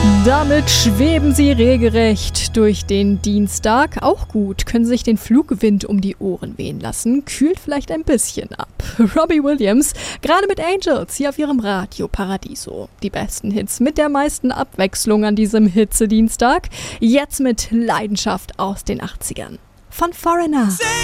Damit schweben sie regelrecht durch den Dienstag. Auch gut, können sich den Flugwind um die Ohren wehen lassen, kühlt vielleicht ein bisschen ab. Robbie Williams, gerade mit Angels, hier auf ihrem Radio Paradiso. Die besten Hits mit der meisten Abwechslung an diesem Hitzedienstag. Jetzt mit Leidenschaft aus den 80ern. Von Foreigner.